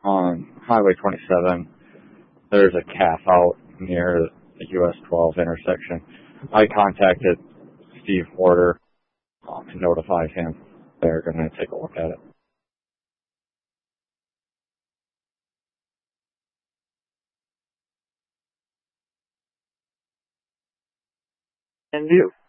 on Highway 27. There's a calf out near the US 12 intersection. I contacted Steve Porter to notify him. They're going to take a look at it. And you.